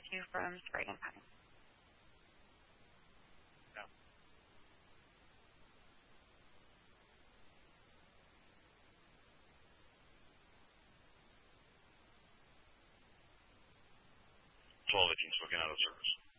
prevent you from spraying in time. No. All the teams looking out of service.